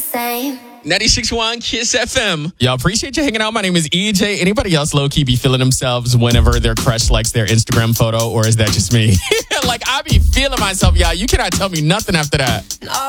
same. 96.1 Kiss FM. Y'all, appreciate you hanging out. My name is EJ. Anybody else low-key be feeling themselves whenever their crush likes their Instagram photo, or is that just me? Like, I be feeling myself, y'all. You cannot tell me nothing after that.